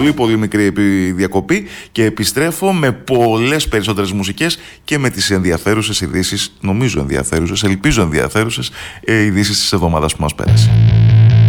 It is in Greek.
πολύ μικρή διακοπή και επιστρέφω με πολλές περισσότερες μουσικές και με τις ενδιαφέρουσες ειδήσεις, νομίζω ενδιαφέρουσες, ελπίζω ενδιαφέρουσες ειδήσεις της εβδομάδας που μας πέρασε.